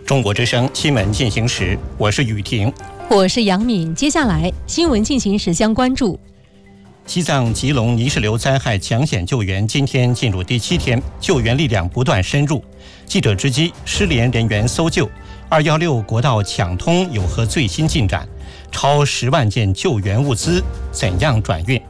中国之声新闻进行时，我是雨婷， 我是杨敏。接下来新闻进行时将关注西藏吉隆泥石流灾害抢险救援今天进入第7天，救援力量不断深入。记者直击失联人员搜救，216国道抢通有何最新进展？超10万件救援物资怎样转运？